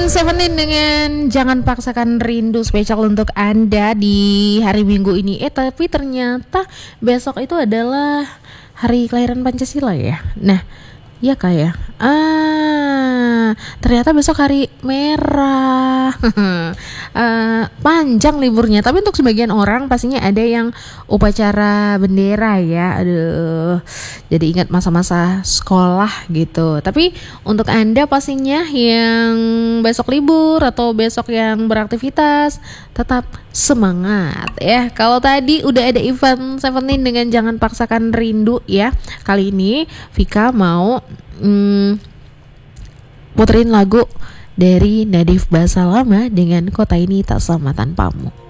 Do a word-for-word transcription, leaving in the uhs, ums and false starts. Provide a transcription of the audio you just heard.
Seventeen dengan Jangan Paksakan Rindu, spesial untuk Anda di hari Minggu ini. Eh tapi ternyata besok itu adalah hari kelahiran Pancasila ya. Nah, iya kak ya. Ah, ternyata besok hari merah. uh, Panjang liburnya. Tapi untuk sebagian orang pastinya ada yang upacara bendera ya. Aduh, jadi ingat masa-masa sekolah gitu. Tapi untuk Anda pastinya yang besok libur atau besok yang beraktivitas, tetap semangat ya. Kalau tadi udah ada event Seventeen dengan Jangan Paksakan Rindu ya, kali ini Vika mau hmm, puterin lagu dari Nadif Basalama dengan Kota Ini Tak Sama Tanpamu.